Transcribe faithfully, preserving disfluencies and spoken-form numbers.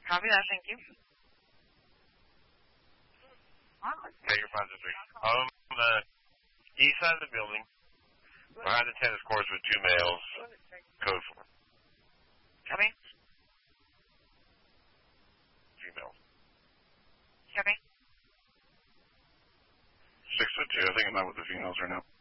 Copy that, thank you. Okay, you're five to three. Um, the east side of the building, behind the tennis courts with two males, code four. Copy. Females. Copy. Six foot two. I think I'm not with the females right now.